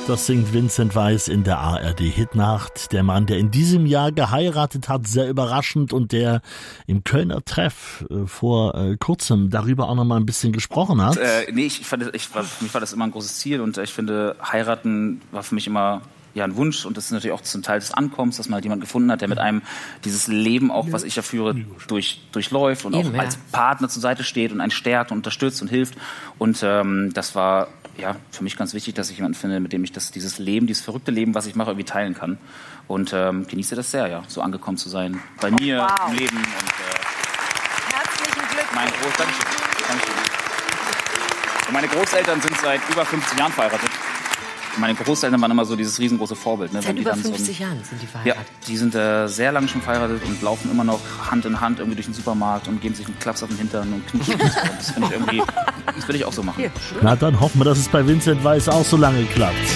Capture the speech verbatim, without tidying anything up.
Das singt Vincent Weiss in der A R D-Hitnacht. Der Mann, der in diesem Jahr geheiratet hat, sehr überraschend, und der im Kölner Treff äh, vor äh, kurzem darüber auch noch mal ein bisschen gesprochen hat. Äh, nee, ich, ich fand, ich, für mich war das immer ein großes Ziel, und ich finde, heiraten war für mich immer ja ein Wunsch, und das ist natürlich auch zum Teil des Ankommens, dass man halt jemanden gefunden hat, der mit einem dieses Leben auch, was ich ja führe, durch, durchläuft und Eben, auch ja. als Partner zur Seite steht und einen stärkt und unterstützt und hilft. Und ähm, das war ja für mich ganz wichtig, dass ich jemanden finde, mit dem ich das, dieses Leben, dieses verrückte Leben, was ich mache, irgendwie teilen kann. Und ähm, genieße das sehr, ja, so angekommen zu sein bei mir wow. im Leben. Und, äh, herzlichen Glückwunsch. Mein Groß Dankeschön. Dankeschön. Und meine Großeltern sind seit über fünfzig Jahren verheiratet. Meine Großeltern waren immer so dieses riesengroße Vorbild. Ne? Seit Wenn über die dann fünfzig so ein, Jahren sind die verheiratet. Ja, die sind äh, sehr lange schon verheiratet und laufen immer noch Hand in Hand irgendwie durch den Supermarkt und geben sich einen Klaps auf den Hintern und knutschen. Das finde ich irgendwie, das will ich auch so machen. Na, dann hoffen wir, dass es bei Vincent Weiss auch so lange klappt.